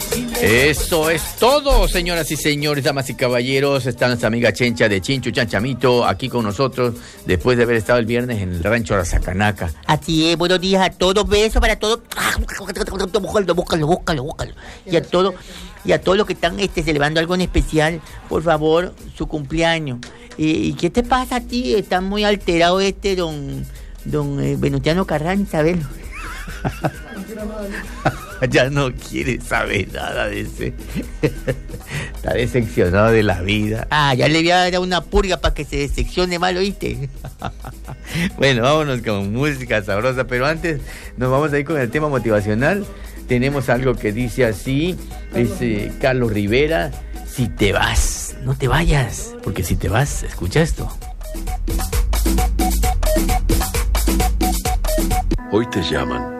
Eso es todo, señoras y señores, damas y caballeros. Está nuestra amiga Chencha de Chinchu Chanchamito aquí con nosotros después de haber estado el viernes en el rancho Arasacanaca. Así es, buenos días a todos, besos para todos. Búscalo. Y a todos los que están celebrando algo en especial, por favor, su cumpleaños. ¿Y qué te pasa a ti? Está muy alterado don Venustiano Carranza, ¿sabes? Ya no quiere saber nada de ese. Está decepcionado de la vida. Ya le voy a dar una purga para que se decepcione mal, ¿oíste? Bueno, vámonos con música sabrosa, pero antes nos vamos a ir con el tema motivacional. Tenemos algo que dice así, dice Carlos Rivera: si te vas, no te vayas, porque si te vas, escucha esto. Hoy te llaman